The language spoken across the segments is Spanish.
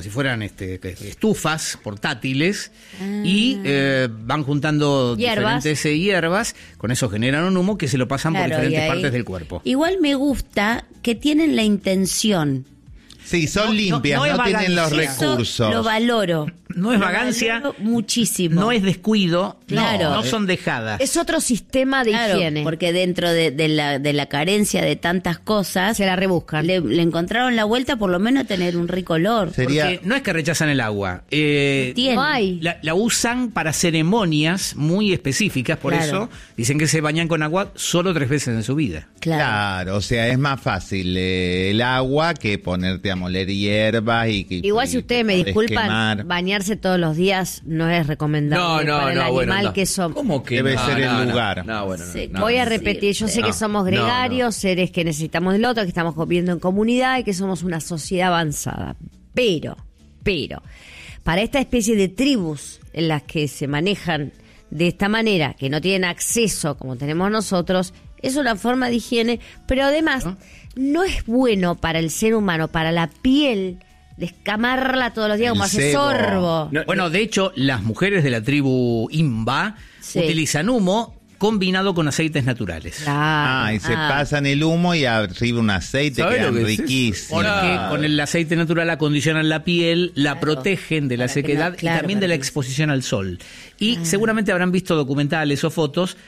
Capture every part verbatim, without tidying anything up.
si fueran este, estufas portátiles ah. y eh, van juntando hierbas. diferentes eh, hierbas, con eso generan un humo que se lo pasan Claro, por diferentes ahí, partes del cuerpo. Igual me gusta que tienen la intención. Sí, son No, no, limpias, no no, es tienen los vagancia. recursos. Eso lo valoro. No es Lo vagancia, valoro muchísimo. no es descuido, Claro. no, no son dejadas. Es otro sistema de Claro, higiene. porque dentro de, de, la, de la carencia de tantas cosas, Se la rebuscan. le, le encontraron la vuelta por lo menos a tener un rico olor. Sería- Porque no es que rechazan el agua, eh, Tiene. No hay. la, la usan para ceremonias muy específicas, por Claro. eso dicen que se bañan con agua solo tres veces en su vida. Claro. Claro, o sea, es más fácil eh, el agua que ponerte a moler hierbas y que... Igual y si ustedes me podés disculpan, quemar. bañarse todos los días no es recomendable No, no, para el no, animal bueno, no. que somos. ¿Cómo que Debe no? ser el No, no, lugar. No, bueno, no, Sí, no, Voy a no. repetir, yo sé No, que somos no, gregarios, no. seres que necesitamos del otro, que estamos viviendo en comunidad y que somos una sociedad avanzada. Pero, pero, para esta especie de tribus en las que se manejan de esta manera, que no tienen acceso como tenemos nosotros, es una forma de higiene, pero además no es bueno para el ser humano, para la piel, descamarla todos los días El como hace sebo. sorbo. No, Bueno, de hecho, las mujeres de la tribu Imba Sí. utilizan humo combinado con aceites naturales. Ah, y se Ah. pasan el humo y arriba un aceite, ¿Sabés quedan lo que es eso? riquísimos. Porque Claro. con el aceite natural acondicionan la piel, la Claro. protegen de la Para que sequedad no- claro, y también de para la que no- exposición al sol. Y seguramente habrán visto documentales o fotos.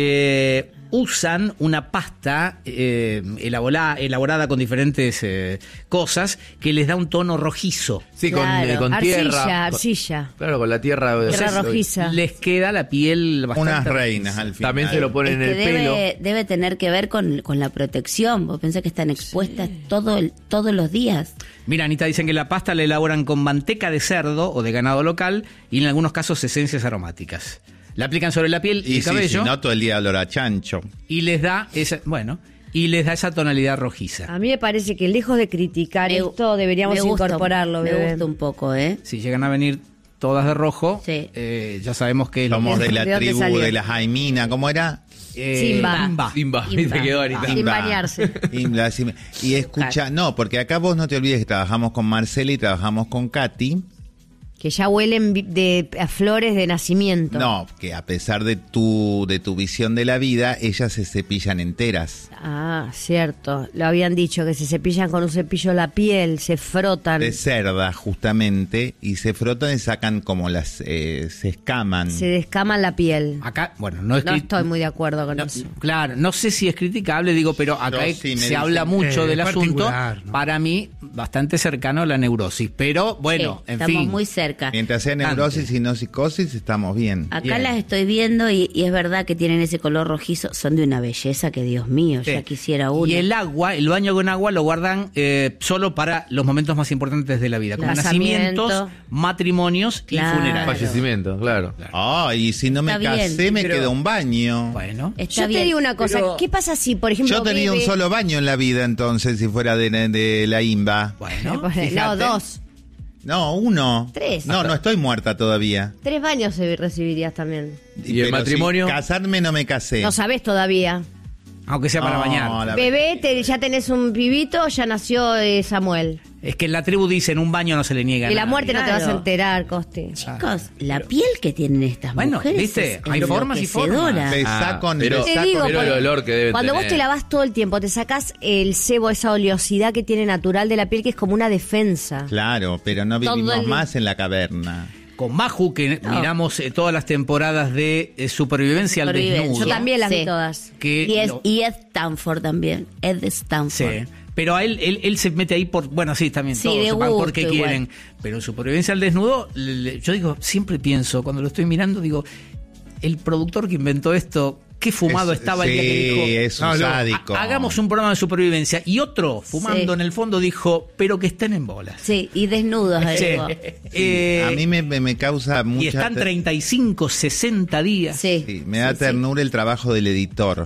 eh, usan una pasta eh, elaborada, elaborada con diferentes eh, cosas que les da un tono rojizo. Sí, con, Claro. eh, con Arcilla, tierra. arcilla. Con- claro, con la tierra. Tierra eso, rojiza. Les queda la piel bastante Unas rojiza. reinas al final. También se lo ponen Es en que el pelo. debe, debe tener que ver con, con la protección. Vos pensás que están expuestas todo el- todos los días. Mira, Anita, dicen que la pasta la elaboran con manteca de cerdo o de ganado local y en algunos casos esencias aromáticas. La aplican sobre la piel y, Y el sí, cabello si no, todo el día olor a chancho. y les da esa, bueno, y les da esa tonalidad rojiza. A mí me parece que lejos de criticar Me- esto, deberíamos me gusta- incorporarlo, Me bebé. gusta un poco, ¿eh? Si llegan a venir todas de rojo, Sí. eh, ya sabemos que es lo Somos que- de la ¿De dónde tribu salió? de la Jaimina, ¿cómo era? eh, Simba. Imba. Simba, Imba. viste qué bonita. Sin Imba. bañarse. Imba, sí. Y escucha, no, porque acá vos no te olvides que trabajamos con Marcela y trabajamos con Katy. Que ya huelen vi- de, a flores de nacimiento. No, que a pesar de tu, de tu visión de la vida, ellas se cepillan enteras. Ah, cierto. Lo habían dicho, que se cepillan con un cepillo la piel, se frotan. De cerda, justamente, y se frotan y sacan como las, eh, se escaman. Se descaman la piel. Acá, bueno, no es No cri- estoy muy de acuerdo con no, eso. claro, no sé si es criticable, digo, pero acá Yo hay- sí me se dicen, habla mucho eh, del asunto. particular, ¿no? Para mí, bastante cercano a la neurosis. Pero, bueno, Sí, en estamos fin. muy cerca. Mientras sea neurosis y no psicosis, estamos bien. Acá Bien. las estoy viendo y, y es verdad que tienen ese color rojizo. Son de una belleza que, Dios mío, Sí. ya quisiera uno. Y el agua, el baño con agua lo guardan eh, solo para los momentos más importantes de la vida, como Casamiento. nacimientos, matrimonios Claro. y funerales. Fallecimiento, claro. Ah, y si no me Está bien, casé, me pero- queda un baño. Bueno, Está Yo bien. te digo una cosa, pero- ¿qué pasa si, por ejemplo, Yo tenía un bebe- solo baño en la vida entonces, si fuera de, de la Imba. bueno, No, fíjate. dos. No, uno. Tres. No, no estoy muerta todavía. Tres baños se recibirías también. ¿Y el Pero matrimonio? si casarme no me casé. No sabés todavía. Aunque sea para No, bañar. la- Bebé, te- ya tenés un pibito, ya nació eh, Samuel. Es que en la tribu dicen un baño no se le niega Y la nada. muerte no te vas a Claro. enterar, Coste. Chicos, la piel que tienen estas Bueno, mujeres ¿viste? es Hay formas y formas. enloquecedora. Besá Ah, con, pero- besá Te digo, con- pero el porque olor que deben cuando vos tener. te lavas todo el tiempo, te sacás el sebo, esa oleosidad que tiene natural de la piel, que es como una defensa. Claro, pero no Todo vivimos el- más en la caverna. Con Maju, que No. miramos eh, todas las temporadas de eh, supervivencia al Supervivencia. desnudo. Yo también las Sí. vi todas. Que Y, es, lo- y Ed Stanford también. Ed Stanford. Sí. Pero a él, él, él se mete ahí por, bueno, sí, también Sí, todos de sepan gusto por qué igual. quieren. Pero en supervivencia al desnudo, le- le- yo digo, siempre pienso, cuando lo estoy mirando, digo, el productor que inventó esto, qué fumado Es- estaba el sí, día que dijo, es un "No, no, sádico". ha- hagamos un programa de supervivencia. Y otro, fumando Sí. en el fondo, dijo, pero que estén en bolas. Sí, y desnudos. Sí. digo. Eh, A mí me, me- me causa mucha... y están te- treinta y cinco, sesenta días. Sí. Sí, me da Sí, sí. ternura el trabajo del editor.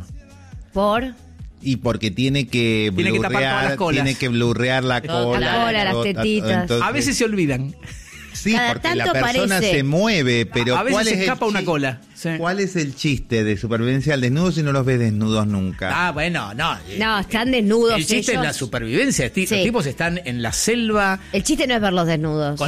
Por Y porque tiene que Tiene que tapar todas las blurrear, colas. tiene que blurrear la Todo, cola. la cola, las todo, tetitas. entonces- A veces se olvidan. Sí, Cada porque la tanto persona aparece. se mueve, pero A veces ¿cuál se es el escapa una chi- cola, sí. ¿Cuál es el chiste de supervivencia al desnudo si no los ves desnudos nunca? Ah, bueno, no. eh, no, están desnudos El chiste ellos. es la supervivencia. Esti- Sí. Los tipos están en la selva. El chiste no es verlos desnudos.